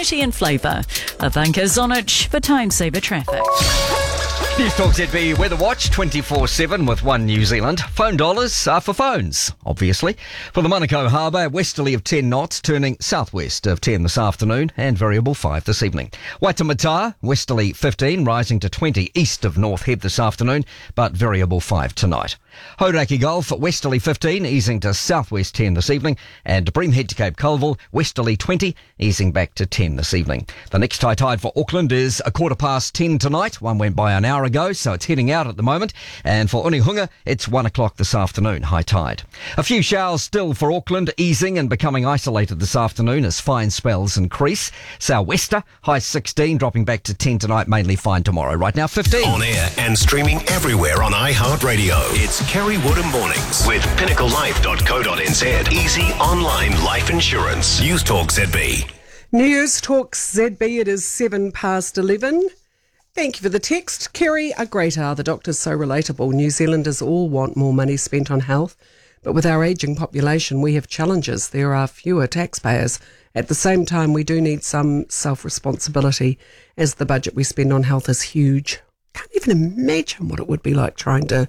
variety and flavour. Ivanka Zonich for Time Saver Traffic. News Talk ZB Weather Watch 24/7 with One New Zealand. Phone dollars are for phones, obviously. For the Manukau Harbour, westerly of 10 knots, turning southwest of 10 this afternoon and variable 5 this evening. Waitemata, westerly 15, rising to 20 east of North Head this afternoon, but variable 5 tonight. Hauraki Gulf, westerly 15, easing to southwest 10 this evening, and Bream Head to Cape Colville, westerly 20, easing back to 10 this evening. The next high tide for Auckland is 10:15 tonight. One went by an hour ago, so it's heading out at the moment. And for Unihunga, it's 1 o'clock this afternoon, high tide. A few showers still for Auckland, easing and becoming isolated this afternoon as fine spells increase. Sou'wester, high 16, dropping back to 10 tonight, mainly fine tomorrow. Right now, 15. On air and streaming everywhere on iHeartRadio. It's Kerry Woodham Mornings with pinnaclelife.co.nz. Easy online life insurance. News Talk ZB. News Talk ZB, it is 11:07. Thank you for the text. Kerry, a great hour. The doctor's so relatable. New Zealanders all want more money spent on health, but with our ageing population, we have challenges. There are fewer taxpayers. At the same time, we do need some self-responsibility, as the budget we spend on health is huge. Can't even imagine what it would be like trying to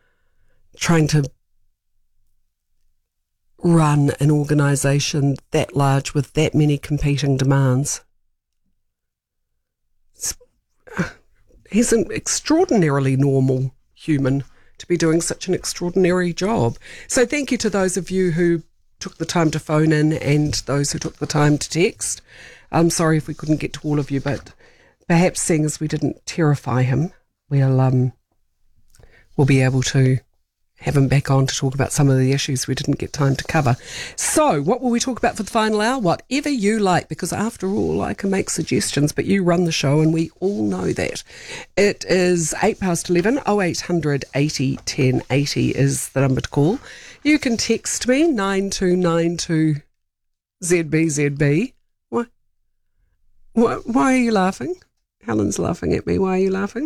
run an organisation that large with that many competing demands. He's an extraordinarily normal human to be doing such an extraordinary job. So thank you to those of you who took the time to phone in and those who took the time to text. I'm sorry if we couldn't get to all of you, but perhaps seeing as we didn't terrify him, we'll be able to have him back on to talk about some of the issues we didn't get time to cover. So, what will we talk about for the final hour? Whatever you like, because after all, I can make suggestions, but you run the show and we all know that. It is 11:08, 0800 80 1080 is the number to call. You can text me, 9292 ZBZB. Why are you laughing? Helen's laughing at me. Why are you laughing?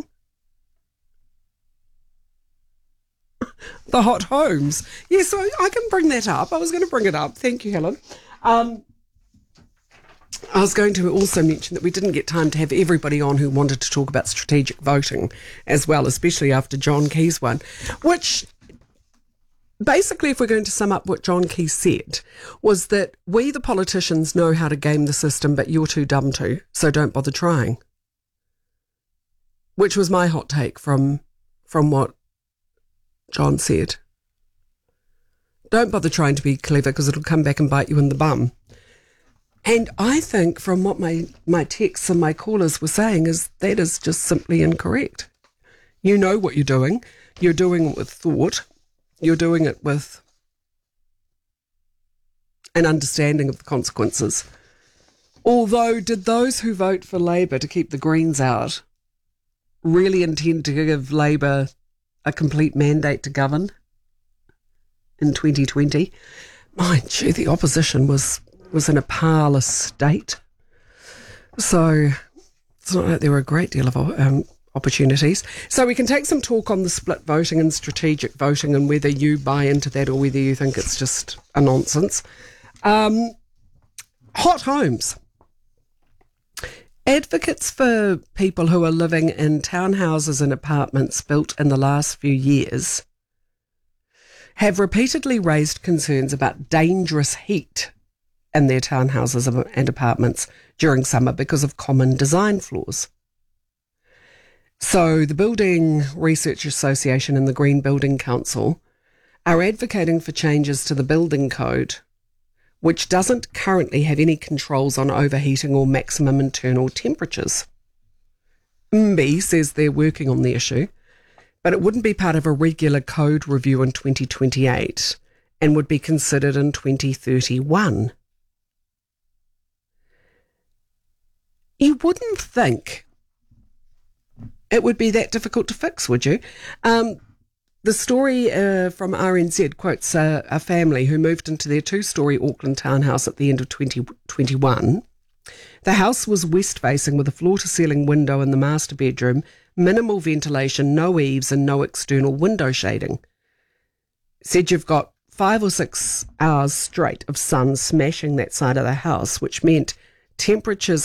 The hot homes. Yes, so I can bring that up. I was going to bring it up. Thank you, Helen. I was going to also mention that we didn't get time to have everybody on who wanted to talk about strategic voting as well, especially after John Key's one, which basically, if we're going to sum up what John Key said, was that we, the politicians, know how to game the system, but you're too dumb to, so don't bother trying. Which was my hot take from what John said. Don't bother trying to be clever because it'll come back and bite you in the bum. And I think from what my texts and my callers were saying is that is just simply incorrect. You know what you're doing. You're doing it with thought. You're doing it with an understanding of the consequences. Although, did those who vote for Labour to keep the Greens out really intend to give Labour a complete mandate to govern in 2020? Mind you, the opposition was in a powerless state. So it's not like there were a great deal of opportunities. So we can take some talk on the split voting and strategic voting and whether you buy into that or whether you think it's just a nonsense. Hot homes. Advocates for people who are living in townhouses and apartments built in the last few years have repeatedly raised concerns about dangerous heat in their townhouses and apartments during summer because of common design flaws. So the Building Research Association and the Green Building Council are advocating for changes to the building code, which doesn't currently have any controls on overheating or maximum internal temperatures. MBI says they're working on the issue, but it wouldn't be part of a regular code review in 2028 and would be considered in 2031. You wouldn't think it would be that difficult to fix, would you? The story from RNZ quotes a family who moved into their 2-storey Auckland townhouse at the end of 2021. The house was west-facing with a floor-to-ceiling window in the master bedroom, minimal ventilation, no eaves and no external window shading. Said you've got 5 or 6 hours straight of sun smashing that side of the house, which meant temperatures